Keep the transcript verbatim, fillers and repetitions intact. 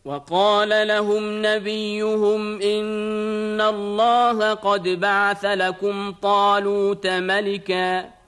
وقال لهم نبيهم إن الله قد بعث لكم طالوت ملكا